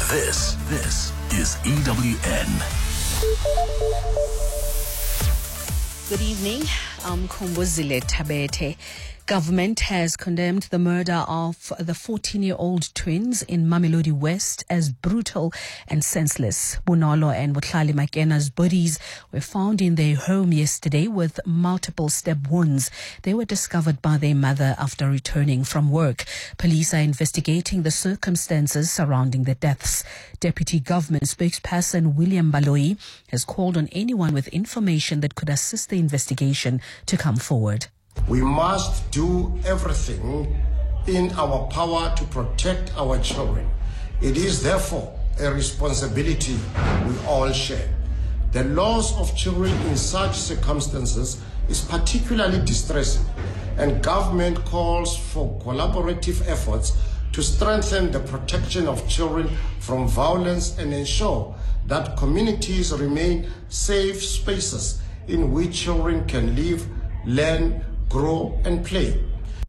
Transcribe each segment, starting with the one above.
This is EWN. Good evening. I'm Kumbuzile Tabete. Government has condemned the murder of the 14-year-old twins in Mamelodi West as brutal and senseless. Bonolo and Butlali Makena's bodies were found in their home yesterday with multiple stab wounds. They were discovered by their mother after returning from work. Police are investigating the circumstances surrounding the deaths. Deputy Government spokesperson William Baloyi has called on anyone with information that could assist the investigation to come forward. We must do everything in our power to protect our children. It is therefore a responsibility we all share. The loss of children in such circumstances is particularly distressing, and government calls for collaborative efforts to strengthen the protection of children from violence and ensure that communities remain safe spaces in which children can live, learn, grow and play.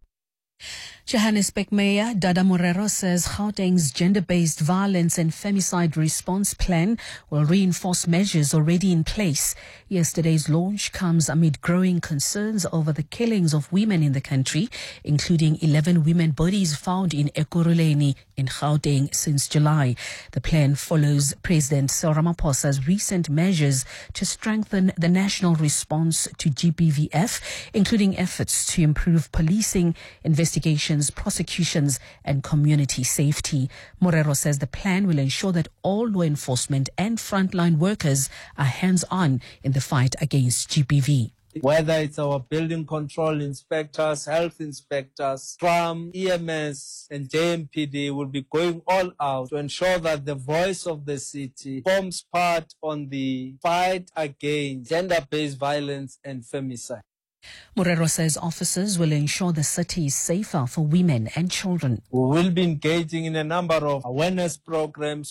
Johannesburg Mayor Dada Morero says Gauteng's gender-based violence and femicide response plan will reinforce measures already in place. Yesterday's launch comes amid growing concerns over the killings of women in the country, including 11 women bodies found in Ekurhuleni in Gauteng since July. The plan follows President Cyril Ramaphosa's recent measures to strengthen the national response to GBVF, including efforts to improve policing, investigations, prosecutions and community safety. Morero says the plan will ensure that all law enforcement and frontline workers are hands-on in the fight against GBV. Whether it's our building control inspectors, health inspectors, from EMS and JMPD will be going all out to ensure that the voice of the city forms part on the fight against gender-based violence and femicide. Morero says officers will ensure the city is safer for women and children. We will be engaging in a number of awareness programs.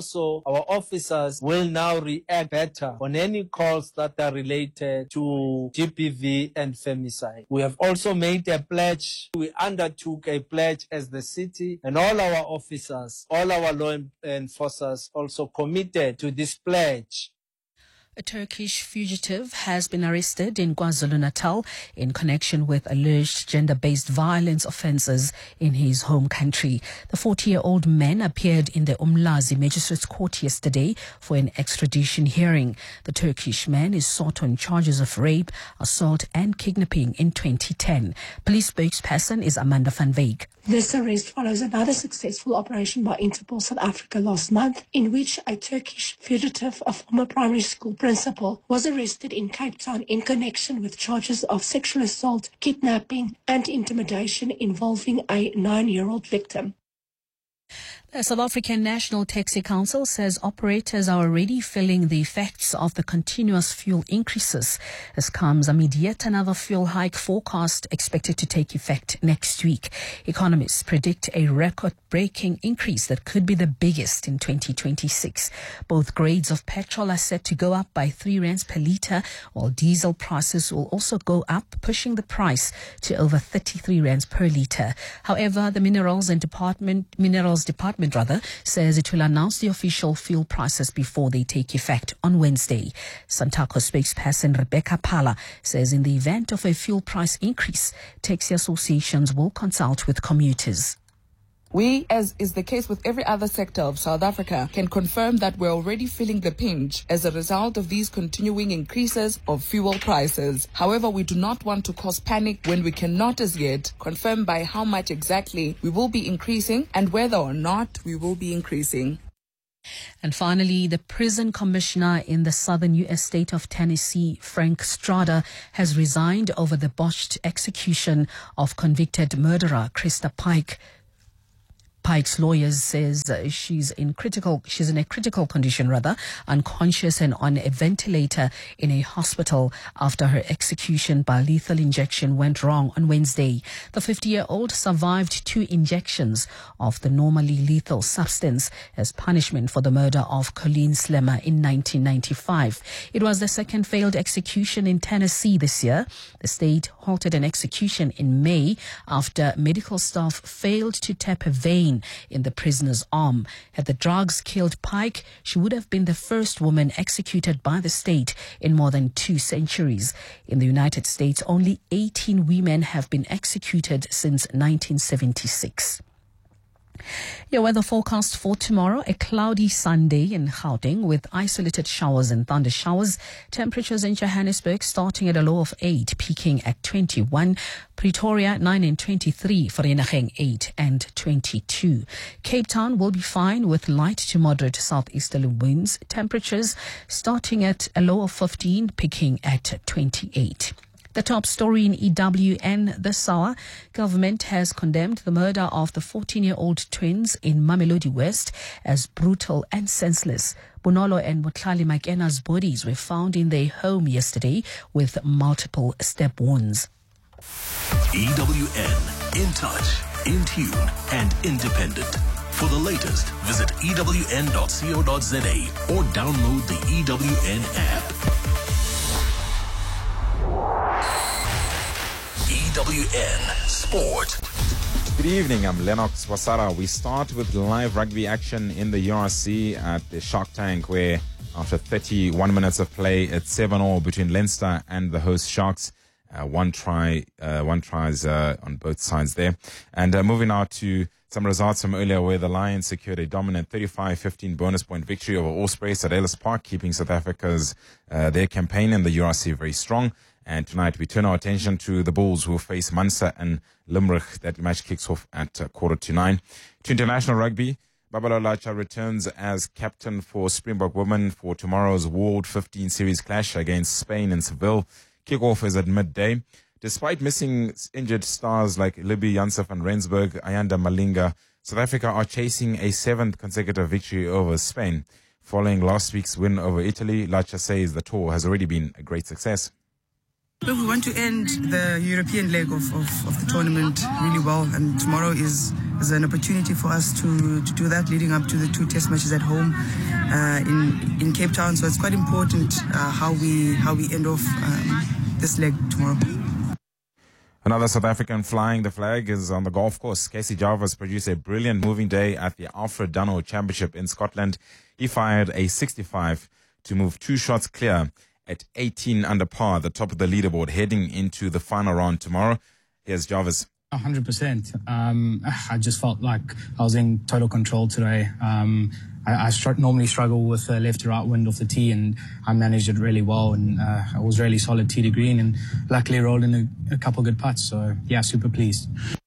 Our officers will now react better on any calls that are related to GBV and femicide. We have also made a pledge. We undertook a pledge as the city, and all our officers, all our law enforcers also committed to this pledge. A Turkish fugitive has been arrested in KwaZulu-Natal in connection with alleged gender-based violence offences in his home country. The 40-year-old man appeared in the Umlazi Magistrates Court yesterday for an extradition hearing. The Turkish man is sought on charges of rape, assault and kidnapping in 2010. Police spokesperson is Amanda van Wyk. This arrest follows another successful operation by Interpol South Africa last month, in which a Turkish fugitive, a former primary school principal, was arrested in Cape Town in connection with charges of sexual assault, kidnapping and intimidation involving a 9-year-old victim. The South African National Taxi Council says operators are already feeling the effects of the continuous fuel increases. This comes amid yet another fuel hike forecast expected to take effect next week. Economists predict a record-breaking increase that could be the biggest in 2026. Both grades of petrol are set to go up by 3 rands per litre, while diesel prices will also go up, pushing the price to over 33 rands per litre. However, the Minerals Department says it will announce the official fuel prices before they take effect on Wednesday. Santaco spokesperson Rebecca Pala says in the event of a fuel price increase, taxi associations will consult with commuters. We, as is the case with every other sector of South Africa, can confirm that we're already feeling the pinch as a result of these continuing increases of fuel prices. However, we do not want to cause panic when we cannot as yet confirm by how much exactly we will be increasing and whether or not we will be increasing. And finally, the prison commissioner in the southern U.S. state of Tennessee, Frank Strada, has resigned over the botched execution of convicted murderer Krista Pike. Pike's lawyers says she's in a critical condition, unconscious and on a ventilator in a hospital after her execution by lethal injection went wrong on Wednesday. The 50-year-old survived 2 injections of the normally lethal substance as punishment for the murder of Colleen Slemmer in 1995. It was the second failed execution in Tennessee this year. The state halted an execution in May after medical staff failed to tap a vein vein in the prisoner's arm. Had the drugs killed Pike, she would have been the first woman executed by the state in more than 2 centuries. In the United States, only 18 women have been executed since 1976. Your weather forecast for tomorrow: a cloudy Sunday in Gauteng with isolated showers and thunder showers. Temperatures in Johannesburg starting at a low of 8, peaking at 21. Pretoria 9 and 23, Vereeniging 8 and 22. Cape Town will be fine with light to moderate southeasterly winds. Temperatures starting at a low of 15, peaking at 28. The top story in EWN this hour: government has condemned the murder of the 14-year-old twins in Mamelodi West as brutal and senseless. Bonolo and Mutlali Makena's bodies were found in their home yesterday with multiple stab wounds. EWN, in touch, in tune, and independent. For the latest, visit ewn.co.za or download the EWN app. EWN Sport. Good evening, I'm Lennox Wasara. We start with live rugby action in the URC at the Shark Tank, where after 31 minutes of play, it's 7-7 between Leinster and the host Sharks. One tries on both sides there. And moving out to some results from earlier, where the Lions secured a dominant 35-15 bonus point victory over Ospreys at Ellis Park, keeping South Africa's their campaign in the URC very strong. And tonight we turn our attention to the Bulls, who face Munster and Limerick. That match kicks off at 8:45. To international rugby, Babalo Lacha returns as captain for Springbok women for tomorrow's World 15 Series clash against Spain in Seville. Kickoff is at midday. Despite missing injured stars like Libby Janse van Rensburg, Ayanda Malinga, South Africa are chasing a 7th consecutive victory over Spain. Following last week's win over Italy, Lacha says the tour has already been a great success. Look, we want to end the European leg of the tournament really well, and tomorrow is an opportunity for us to do that, leading up to the 2 test matches at home in Cape Town. So it's quite important how we end off this leg tomorrow. Another South African flying the flag is on the golf course. Casey Jarvis produced a brilliant moving day at the Alfred Dunhill Championship in Scotland. He fired a 65 to move 2 shots clear at 18 under par, the top of the leaderboard, heading into the final round tomorrow. Here's Jarvis. 100%. I just felt like I was in total control today. I normally struggle with left to right wind off the tee, and I managed it really well, and I was really solid tee to green, and luckily rolled in a couple good putts. So yeah, super pleased.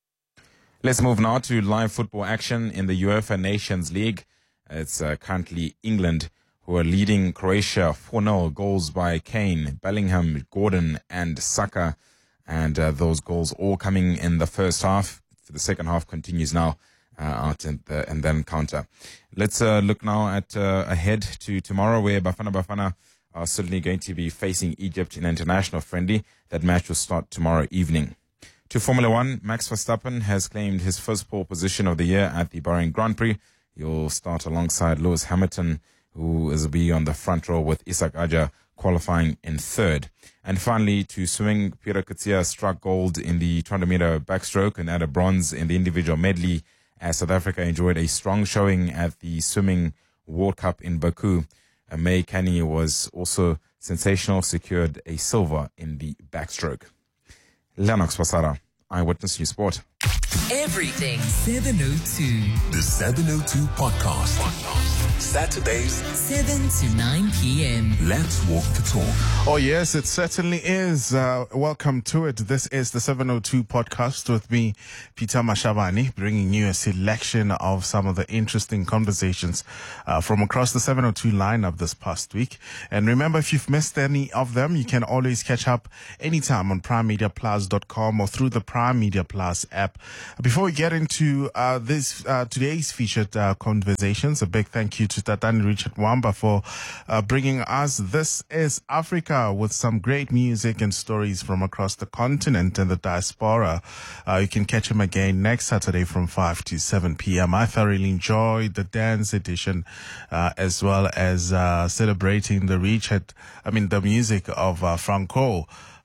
Let's move now to live football action in the UEFA Nations League. It's currently England who are leading Croatia 4-0, goals by Kane, Bellingham, Gordon and Saka. And those goals all coming in the first half. The second half continues now out and then counter. Let's look now at ahead to tomorrow, where Bafana Bafana are certainly going to be facing Egypt in an international friendly. That match will start tomorrow evening. To Formula One, Max Verstappen has claimed his first pole position of the year at the Bahrain Grand Prix. He'll start alongside Lewis Hamilton, who will be on the front row, with Isak Aja qualifying in 3rd. And finally, to swimming, Peter Kutsia struck gold in the 200-meter backstroke and added bronze in the individual medley, as South Africa enjoyed a strong showing at the Swimming World Cup in Baku. May Kani was also sensational, secured a silver in the backstroke. Lennox Wasara, Eyewitness News Sport. Everything 702. The 702 Podcast. Saturdays, 7 to 9 p.m. Let's walk the talk. Oh, yes, it certainly is. Welcome to it. This is the 702 Podcast with me, Peter Mashabani, bringing you a selection of some of the interesting conversations from across the 702 lineup this past week. And remember, if you've missed any of them, you can always catch up anytime on primemediaplus.com or through the Prime Media Plus app. Before we get into today's featured conversations, a big thank you to Tatani Richard Wamba for bringing us This Is Africa, with some great music and stories from across the continent and the diaspora. You can catch him again next Saturday from 5 to 7 p.m. I thoroughly enjoyed the dance edition, as well as celebrating the music of Franco.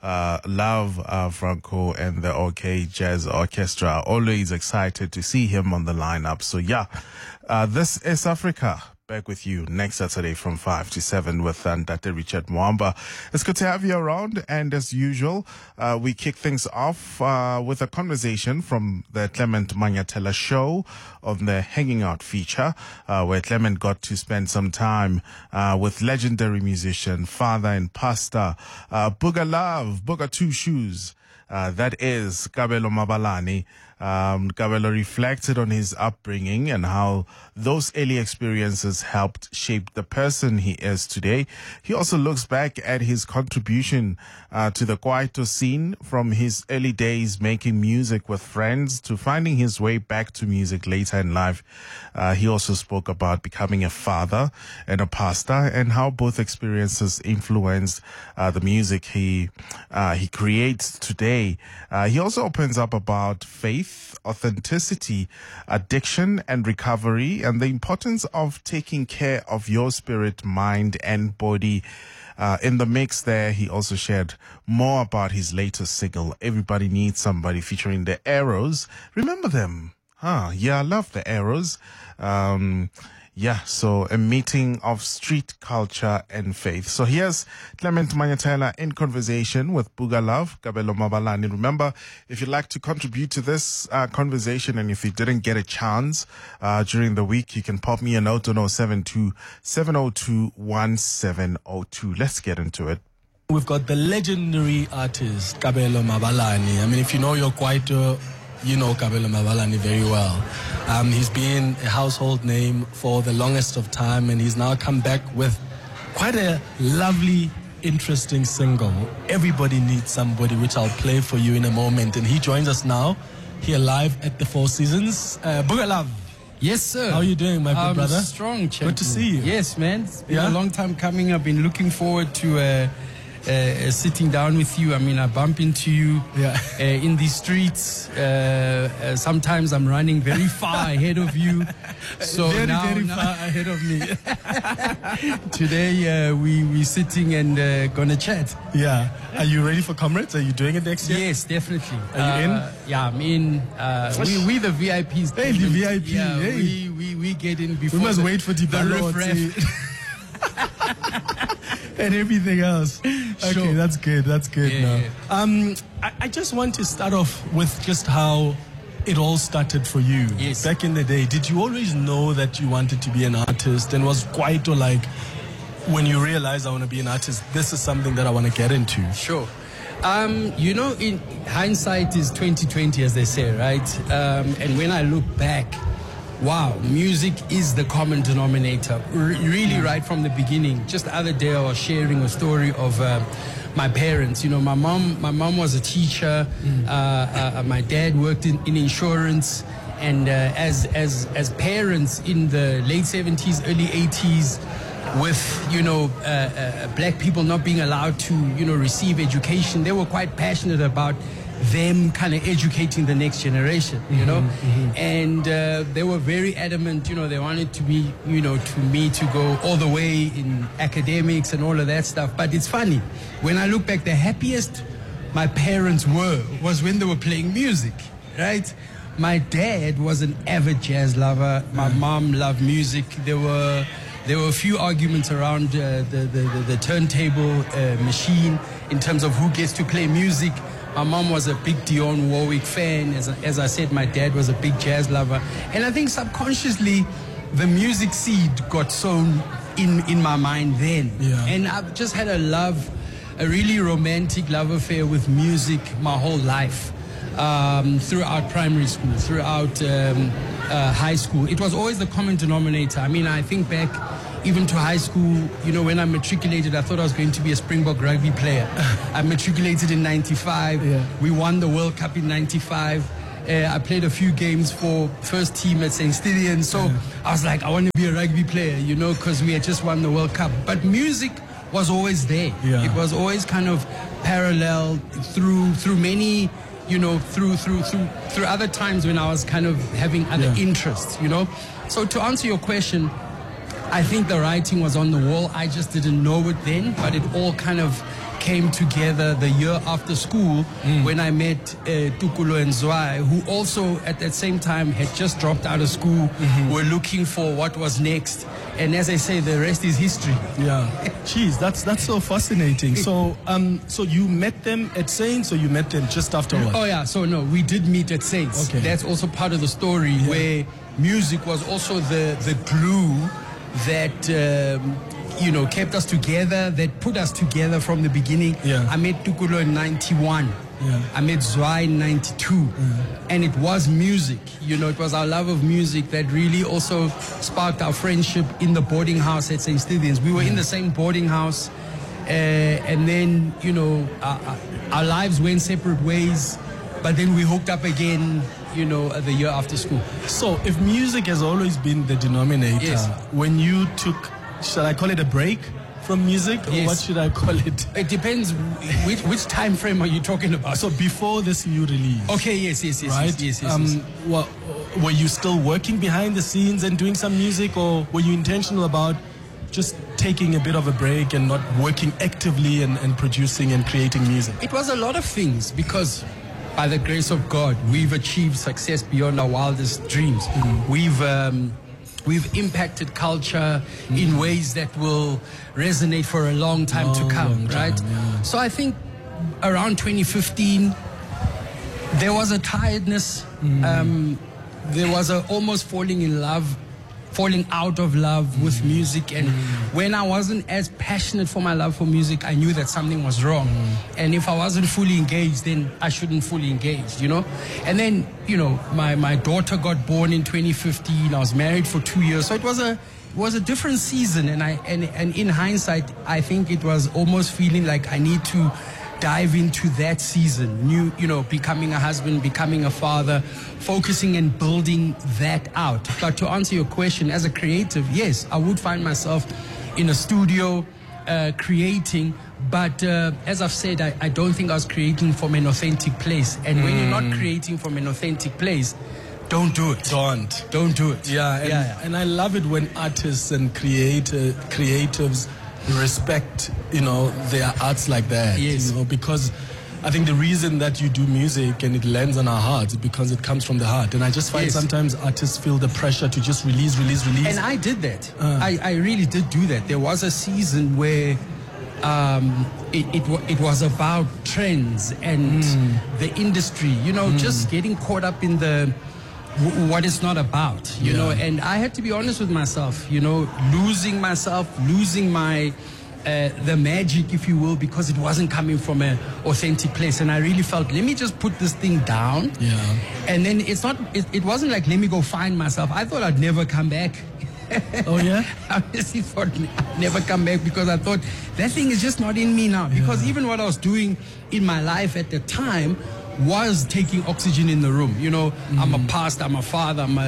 Love Franco and the OK Jazz Orchestra. Always excited to see him on the lineup. So yeah, this is Africa. Back with you next Saturday from 5 to 7 with Ndate Richard Mwamba. It's good to have you around, and as usual, we kick things off with a conversation from the Clement Manyatela show on the Hanging Out feature, where Clement got to spend some time with legendary musician, father and pastor, Booga Love, Booga Two Shoes. That is Kabelo Mabalani. Kabelo reflected on his upbringing and how those early experiences helped shape the person he is today. He also looks back at his contribution to the Kwaito scene, from his early days making music with friends to finding his way back to music later in life. He also spoke about becoming a father and a pastor and how both experiences influenced the music he creates today. He also opens up about faith, authenticity, addiction and recovery, and the importance of taking care of your spirit, mind and body. In the mix there, he also shared more about his latest single, Everybody Needs Somebody, featuring the Arrows. Remember them? Yeah, I love the Arrows. So a meeting of street culture and faith. So here's Clement Manyatela in conversation with Booga Love, Kabelo Mabalani. Remember, if you'd like to contribute to this conversation, and if you didn't get a chance during the week, you can pop me a note on 072-702-1702. Let's get into it. We've got the legendary artist, Kabelo Mabalani. I mean, if you know your Kwaito, you know Kabelo Mabalani very well. He's been a household name for the longest of time, and he's now come back with quite a lovely, interesting single, Everybody Needs Somebody, which I'll play for you in a moment. And he joins us now here live at the Four Seasons. Booga Love. Yes, sir. How are you doing, my good brother? Strong, champion. Good to see you. Yes, man. It's been a long time coming. I've been looking forward to sitting down with you. I mean, I bump into you in these streets. Sometimes I'm running very far ahead of you. So very far ahead of me. Today, we're sitting and gonna chat. Yeah. Are you ready for Comrades? Are you doing it next year? Yes, definitely. Are you in? Yeah, I'm in. We the VIPs. Hey, the VIP. Yeah, hey. We get in before. We must wait for the and everything else. Okay, Sure. That's good. That's good. Yeah, now. I just want to start off with just how it all started for you. Yes. Back in the day, did you always know that you wanted to be an artist? And was Kwaito like, when you realized I want to be an artist, this is something that I want to get into? Sure. In hindsight is 20/20, as they say, right? And when I look back, wow, music is the common denominator. Really, right from the beginning. Just the other day, I was sharing a story of my parents. You know, my mom was a teacher. My dad worked in insurance. And as parents in the late 70s, early 80s, with black people not being allowed to receive education, they were quite passionate about them kind of educating the next generation, and they were very adamant, they wanted to be, to me to go all the way in academics and all of that stuff. But it's funny, when I look back, the happiest my parents was when they were playing music, right? My dad was an avid jazz lover. My mom loved music. There were a few arguments around the turntable machine in terms of who gets to play music. My mom was a big Dionne Warwick fan. As I said, my dad was a big jazz lover. And I think subconsciously, the music seed got sown in my mind then. Yeah. And I've just had a really romantic love affair with music my whole life. Throughout primary school, throughout high school. It was always the common denominator. I mean, I think back even to high school, when I matriculated, I thought I was going to be a Springbok rugby player. I matriculated in 95. Yeah. We won the World Cup in 95. I played a few games for first team at St. Stithian. So I was like, I want to be a rugby player, because we had just won the World Cup. But music was always there. Yeah. It was always kind of parallel through many, through other times when I was kind of having other interests, So to answer your question, I think the writing was on the wall. I just didn't know it then, but it all kind of came together the year after school when I met Tukulo and Zwei, who also at that same time had just dropped out of school, were looking for what was next. And as I say, the rest is history. Yeah. Jeez, that's so fascinating. So so you met them at Saints, or you met them just afterwards? Oh yeah, so no, we did meet at Saints. Okay. That's also part of the story where music was also the glue that kept us together, that put us together from the beginning. Yeah. I met Tukulo in 91. Yeah. I met Zwei in 92. And it was music. It was our love of music that really also sparked our friendship in the boarding house at St. Stephen's. We were in the same boarding house. And then, our lives went separate ways. But then we hooked up again, the year after school. So if music has always been the denominator, when you took, shall I call it a break from music, or what should I call it? It depends which time frame are you talking about. So before this new release. Okay, yes, right? Yes. Well, were you still working behind the scenes and doing some music, or were you intentional about just taking a bit of a break and not working actively and producing and creating music? It was a lot of things, because by the grace of God, we've achieved success beyond our wildest dreams. We've impacted culture in ways that will resonate for a long time to come, right? Yeah. So I think around 2015, there was a tiredness. There was a almost falling out of love with music. And when I wasn't as passionate for my love for music, I knew that something was wrong. And if I wasn't fully engaged, then I shouldn't fully engage, And then, my daughter got born in 2015. I was married for 2 years. So it was a different season. And in hindsight, I think it was almost feeling like I need to dive into that season, becoming a husband, becoming a father, focusing and building that out. But to answer your question, as a creative, yes, I would find myself in a studio creating, but as I've said, I don't think I was creating from an authentic place. And when you're not creating from an authentic place, don't do it. Don't do it. And I love it when artists and creatives respect, their arts like that. Yes. Because I think the reason that you do music and it lands on our hearts is because it comes from the heart. And I just find sometimes artists feel the pressure to just release. And I did that. I really did do that. There was a season where it was about trends and the industry, just getting caught up in what it's not about, and I had to be honest with myself, losing my the magic, if you will, because it wasn't coming from an authentic place. And I really felt, let me just put this thing down. And then it wasn't like, let me go find myself. I thought I'd never come back. Oh yeah? I honestly thought I'd never come back, because I thought that thing is just not in me now. Because even what I was doing in my life at the time was taking oxygen in the room. I'm a pastor, I'm a father, I'm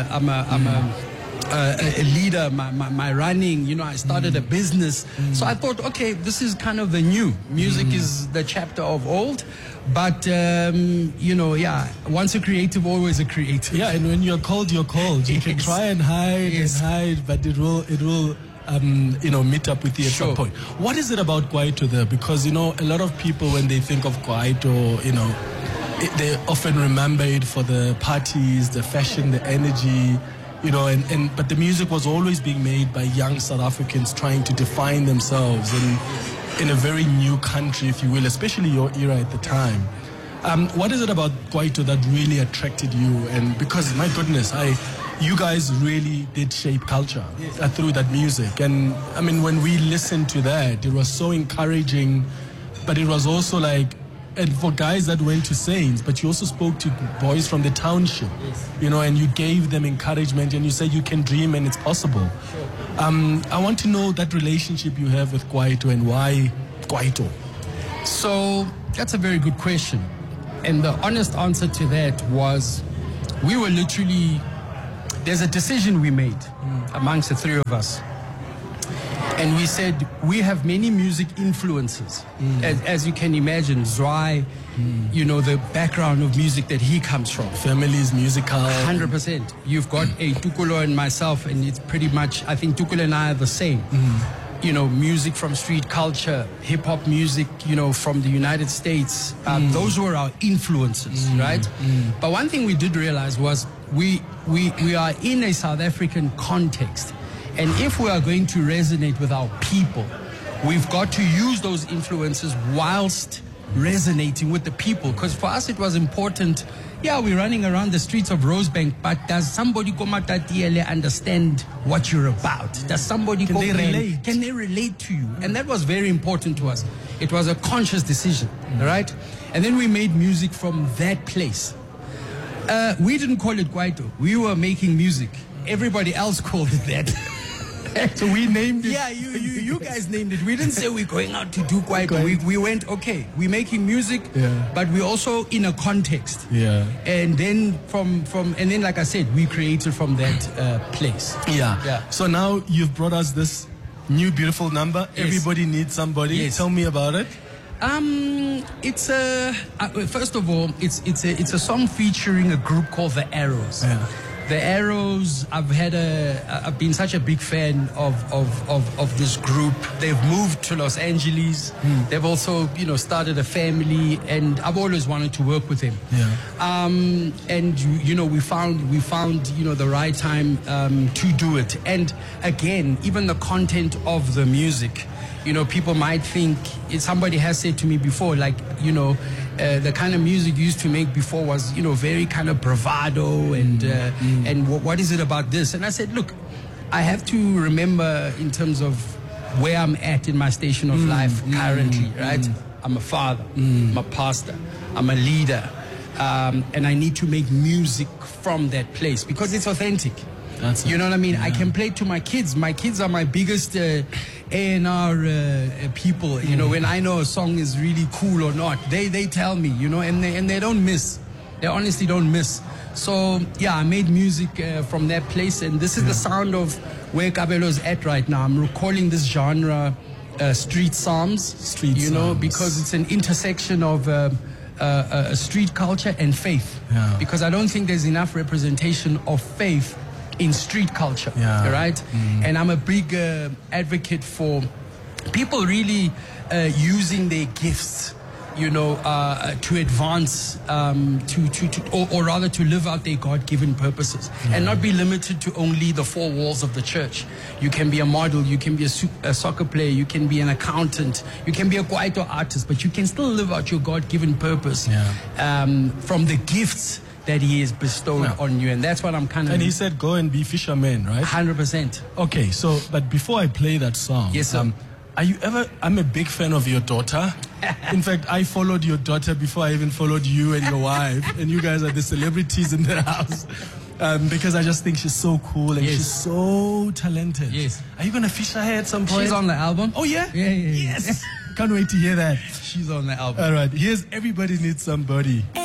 a leader, my running, I started a business. So I thought, okay, this is kind of the new. Music is the chapter of old. But, once a creative, always a creative. Yeah, and when you're called, you're called. You can try and hide, but it will meet up with you at some point. What is it about Kwaito there? Because, a lot of people, when they think of Kwaito, they often remember it for the parties, the fashion, the energy, but the music was always being made by young South Africans trying to define themselves in a very new country, if you will, especially your era at the time. What is it about Kwaito that really attracted you? And because, my goodness, you guys really did shape culture through that music. And I mean, when we listened to that, it was so encouraging, but it was also like, and for guys that went to Saints, but you also spoke to boys from the township, and you gave them encouragement, and you said you can dream and it's possible. I want to know that relationship you have with Kwaito and why Kwaito. So that's a very good question. And the honest answer to that was, we were literally, there's a decision we made amongst the three of us. And we said, we have many music influences. As you can imagine, Zwei, the background of music that he comes from. Family is musical. 100%. You've got a Tukulo and myself, and it's pretty much, I think Tukulo and I are the same. music from street culture, hip hop music, from the United States. Those were our influences, right? But one thing we did realize was we are in a South African context. And if we are going to resonate with our people, we've got to use those influences whilst resonating with the people. Because for us, it was important. Yeah, we're running around the streets of Rosebank, but does somebody understand what you're about? Does somebody Can they relate? Can they relate to you? And that was very important to us. It was a conscious decision, right? And then we made music from that place. We didn't call it Kwaito. We were making music. Everybody else called it that. So we named it. Yeah, you guys named it. We didn't say we're going out to do Kwaito. We went, okay, we're making music, but we're also in a context. Yeah. And then and then like I said, we created from that place. Yeah. So now you've brought us this new beautiful number. Yes. Everybody needs somebody. Yes. Tell me about it. It's first of all, it's a song featuring a group called The Arrows. Yeah. The Arrows, I've been such a big fan of this group. They've moved to Los Angeles. They've also, started a family, and I've always wanted to work with them. Yeah. And we found the right time to do it. And again, even the content of the music. People might think, somebody has said to me before, like, the kind of music you used to make before was, very kind of bravado and what is it about this? And I said, look, I have to remember in terms of where I'm at in my station of life currently, right? I'm a father, I'm a pastor, I'm a leader, and I need to make music from that place because it's authentic. You know what I mean? Yeah. I can play to my kids. My kids are my biggest A&R people. When I know a song is really cool or not, they tell me, and they don't miss. They honestly don't miss. So, yeah, I made music from that place, and this is the sound of where Kabelo's at right now. I'm recalling this genre, street psalms, because it's an intersection of street culture and faith. Yeah. Because I don't think there's enough representation of faith in street culture, right? And I'm a big advocate for people really using their gifts, to advance, or rather to live out their God-given purposes, and not be limited to only the four walls of the church. You can be a model, you can be a soccer player, you can be an accountant, you can be a Kwaito artist, but you can still live out your God-given purpose from the gifts that he has bestowed on you. And that's what I'm kind of... And he said, go and be fishermen, right? 100%. Okay, so, but before I play that song... Yes, sir. I'm a big fan of your daughter. In fact, I followed your daughter before I even followed you and your wife. And you guys are the celebrities in the house. Because I just think she's so cool and she's so talented. Yes. Are you going to feature her at some point? She's on the album. Oh, yeah? Yeah. Yes. Can't wait to hear that. She's on the album. All right, here's Everybody Needs Somebody.